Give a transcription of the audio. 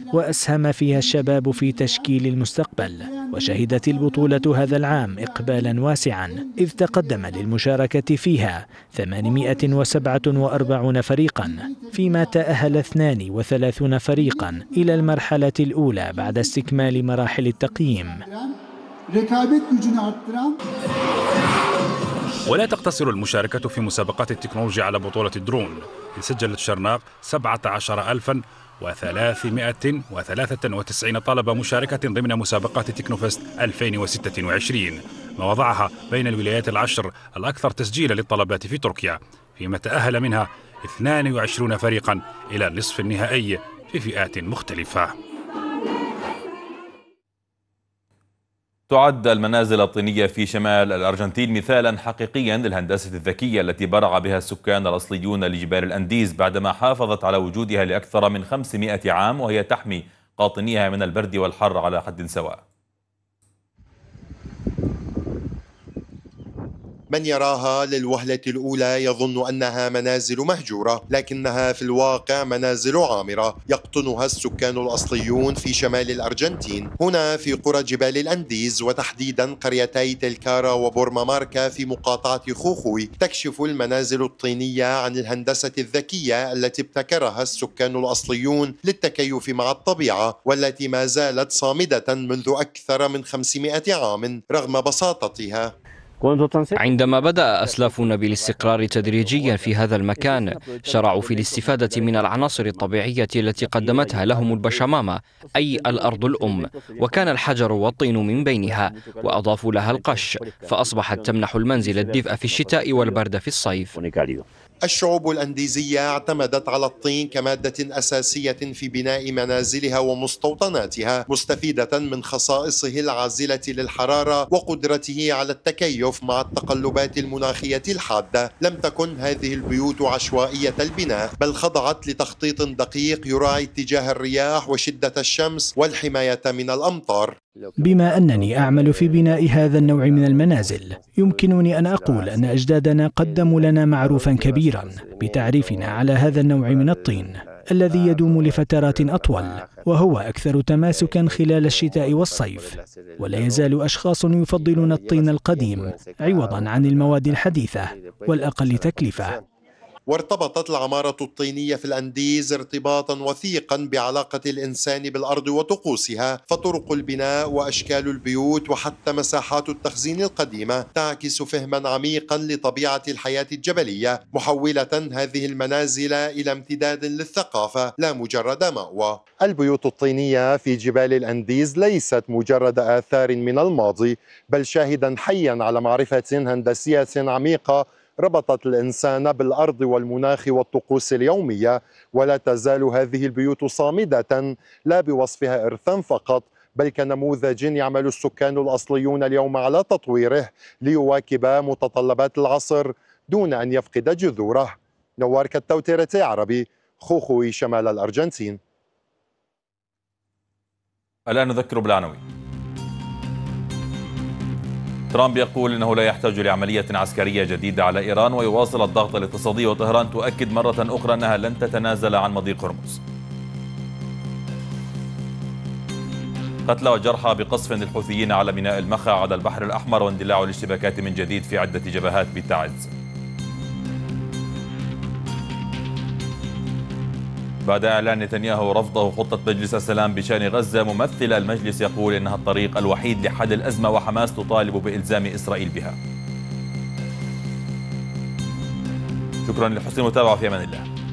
وأسهم فيها الشباب في تشكيل المستقبل. وشهدت البطولة هذا العام إقبالا واسعا، إذ تقدم للمشاركة فيها 847 فريقا، فيما تأهل 32 فريقا إلى المرحلة الأولى بعد استكمال مراحل التقييم. ولا تقتصر المشاركة في مسابقات التكنولوجيا على بطولة الدرون، سجلت شرناق 17393 طلبة مشاركة ضمن مسابقات تكنوفست 2026، ما وضعها بين الولايات العشر الأكثر تسجيلا للطلبات في تركيا، فيما تأهل منها 22 فريقا إلى النصف النهائي في فئات مختلفة. تعد المنازل الطينية في شمال الأرجنتين مثالا حقيقيا للهندسة الذكية التي برع بها السكان الأصليون لجبال الأنديز بعدما حافظت على وجودها لأكثر من 500 عام، وهي تحمي قاطنيها من البرد والحر على حد سواء. من يراها للوهلة الأولى يظن أنها منازل مهجورة، لكنها في الواقع منازل عامرة يقطنها السكان الأصليون في شمال الأرجنتين، هنا في قرى جبال الأنديز، وتحديدا قريتي تلكارا وبورما ماركا في مقاطعة خوخوي. تكشف المنازل الطينية عن الهندسة الذكية التي ابتكرها السكان الأصليون للتكيف مع الطبيعة، والتي ما زالت صامدة منذ أكثر من 500 عام رغم بساطتها. عندما بدأ أسلافنا بالاستقرار تدريجيا في هذا المكان، شرعوا في الاستفادة من العناصر الطبيعية التي قدمتها لهم البشمامة، أي الأرض الأم، وكان الحجر والطين من بينها، وأضافوا لها القش، فأصبحت تمنح المنزل الدفء في الشتاء والبرد في الصيف. الشعوب الأنديزية اعتمدت على الطين كمادة أساسية في بناء منازلها ومستوطناتها، مستفيدة من خصائصه العازلة للحرارة وقدرته على التكيف مع التقلبات المناخية الحادة. لم تكن هذه البيوت عشوائية البناء، بل خضعت لتخطيط دقيق يراعي اتجاه الرياح وشدة الشمس والحماية من الأمطار. بما أنني أعمل في بناء هذا النوع من المنازل، يمكنني أن أقول أن أجدادنا قدموا لنا معروفا كبيرا بتعريفنا على هذا النوع من الطين الذي يدوم لفترات أطول، وهو أكثر تماسكا خلال الشتاء والصيف. ولا يزال أشخاص يفضلون الطين القديم عوضا عن المواد الحديثة والأقل تكلفة. وارتبطت العمارة الطينية في الأنديز ارتباطا وثيقا بعلاقة الإنسان بالأرض وطقوسها، فطرق البناء وأشكال البيوت وحتى مساحات التخزين القديمة تعكس فهما عميقا لطبيعة الحياة الجبلية، محولة هذه المنازل إلى امتداد للثقافة لا مجرد مأوى. البيوت الطينية في جبال الأنديز ليست مجرد آثار من الماضي، بل شاهدا حيا على معرفة هندسية عميقة ربطت الإنسان بالأرض والمناخ والطقوس اليومية. ولا تزال هذه البيوت صامدة لا بوصفها إرثا فقط، بل كنموذج يعمل السكان الأصليون اليوم على تطويره ليواكب متطلبات العصر دون أن يفقد جذوره. نوار كالتوتيرتي عربي، خوخوي، شمال الأرجنتين. الآن نذكر بالعناوين. ترامب يقول إنه لا يحتاج لعملية عسكرية جديدة على إيران ويواصل الضغط الاقتصادي، وطهران تؤكد مرة أخرى أنها لن تتنازل عن مضيق هرمز. قتلى وجرحى بقصف للحوثيين على ميناء المخا على البحر الأحمر، واندلاع الاشتباكات من جديد في عدة جبهات بتعز. بعد إعلان نتنياهو رفضه خطة مجلس السلام بشأن غزة، ممثل المجلس يقول إنها الطريق الوحيد لحل الأزمة، وحماس تطالب بإلزام إسرائيل بها. شكرا لحسن المتابعة، في أمان الله.